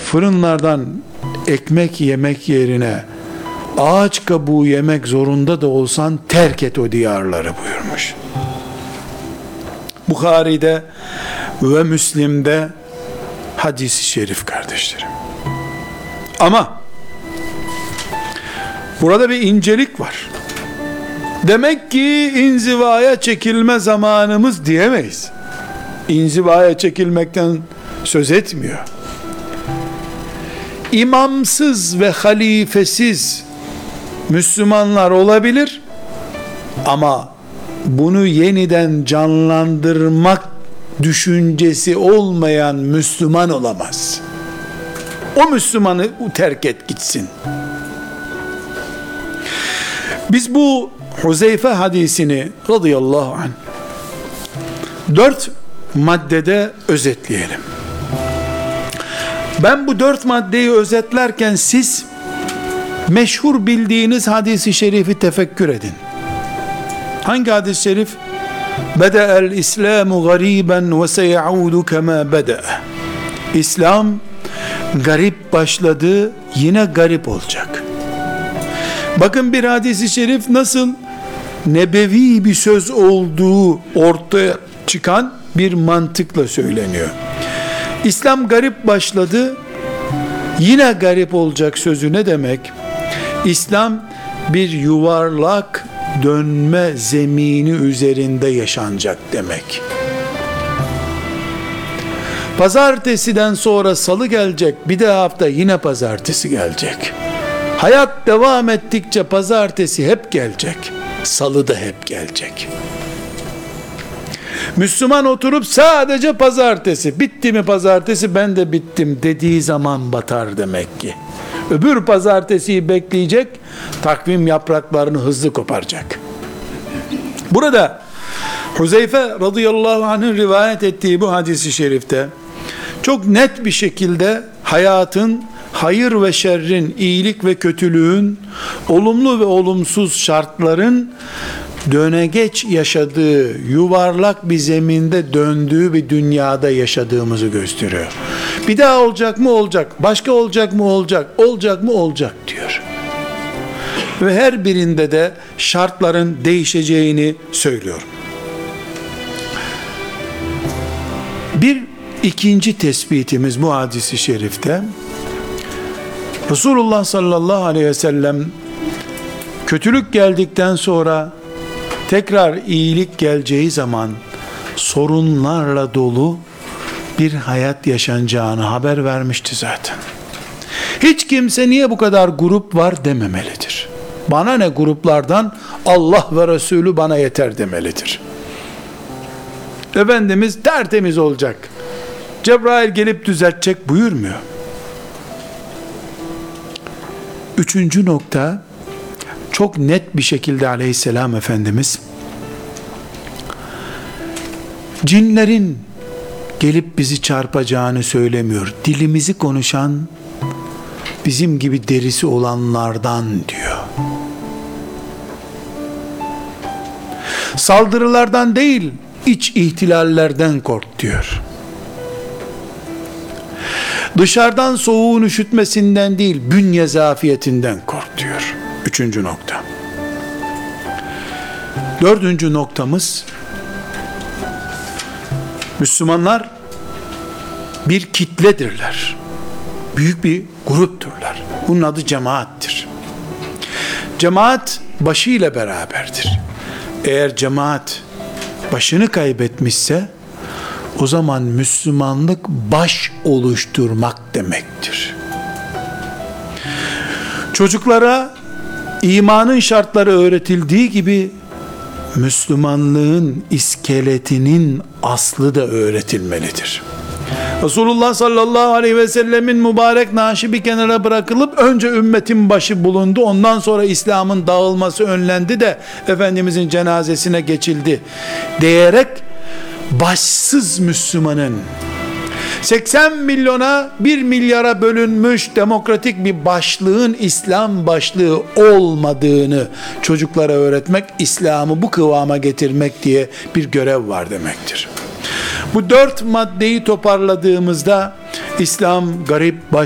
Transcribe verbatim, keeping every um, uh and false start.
fırınlardan ekmek yemek yerine ağaç kabuğu yemek zorunda da olsan terk et o diyarları buyurmuş. Bukhari'de ve Müslim'de hadis-i şerif kardeşlerim. Ama burada bir incelik var. Demek ki inzivaya çekilme zamanımız diyemeyiz. İnzivaya çekilmekten söz etmiyor. İmamsız ve halifesiz Müslümanlar olabilir ama bunu yeniden canlandırmak düşüncesi olmayan Müslüman olamaz. O Müslümanı terk et gitsin. Biz bu Huzeyfe hadisini radıyallahu anh dört maddede özetleyelim. Ben bu dört maddeyi özetlerken siz meşhur bildiğiniz hadis-i şerifi tefekkür edin. Hangi hadis-i şerif? Bede'el İslamu gariben ve seyaudu kema bede'e. İslam garip başladı, yine garip olacak. Bakın bir hadis-i şerif nasıl nebevi bir söz olduğu ortaya çıkan bir mantıkla söyleniyor. İslam garip başladı, yine garip olacak sözü ne demek? İslam bir yuvarlak dönme zemini üzerinde yaşanacak demek. Pazartesiden sonra salı gelecek, bir de hafta yine pazartesi gelecek. Hayat devam ettikçe pazartesi hep gelecek, salı da hep gelecek. Müslüman oturup sadece pazartesi, bitti mi pazartesi ben de bittim dediği zaman batar demek ki. Öbür pazartesiyi bekleyecek, takvim yapraklarını hızlı koparacak. Burada Huzeyfe radıyallahu anh'ın rivayet ettiği bu hadis-i şerifte çok net bir şekilde hayatın, hayır ve şerrin, iyilik ve kötülüğün, olumlu ve olumsuz şartların dönegeç yaşadığı, yuvarlak bir zeminde döndüğü bir dünyada yaşadığımızı gösteriyor. Bir daha olacak mı olacak, başka olacak mı olacak, olacak mı olacak diyor. Ve her birinde de şartların değişeceğini söylüyor. Bir ikinci tespitimiz bu hadis-i şerifte, Resulullah sallallahu aleyhi ve sellem kötülük geldikten sonra tekrar iyilik geleceği zaman sorunlarla dolu bir hayat yaşanacağını haber vermişti zaten. Hiç kimse niye bu kadar grup var dememelidir. Bana ne gruplardan, Allah ve Resulü bana yeter demelidir. Efendimiz tertemiz olacak, Cebrail gelip düzeltecek buyurmuyor. Üçüncü nokta, çok net bir şekilde aleyhisselam Efendimiz cinlerin gelip bizi çarpacağını söylemiyor. Dilimizi konuşan bizim gibi derisi olanlardan diyor. Saldırılardan değil, iç ihtilallerden kork diyor. Dışarıdan soğuğun üşütmesinden değil, bünye zafiyetinden kork diyor. Üçüncü nokta. Dördüncü noktamız, Müslümanlar bir kitledirler. Büyük bir grupturlar. Bunun adı cemaattir. Cemaat başıyla beraberdir. Eğer cemaat başını kaybetmişse, o zaman Müslümanlık baş oluşturmak demektir. Çocuklara imanın şartları öğretildiği gibi Müslümanlığın iskeletinin aslı da öğretilmelidir. Resulullah sallallahu aleyhi ve sellemin mübarek naaşı bir kenara bırakılıp önce ümmetin başı bulundu, ondan sonra İslam'ın dağılması önlendi de Efendimizin cenazesine geçildi diyerek başsız Müslümanın seksen milyona bir milyara bölünmüş demokratik bir başlığın İslam başlığı olmadığını çocuklara öğretmek, İslam'ı bu kıvama getirmek diye bir görev var demektir. Bu dört maddeyi toparladığımızda İslam garip baş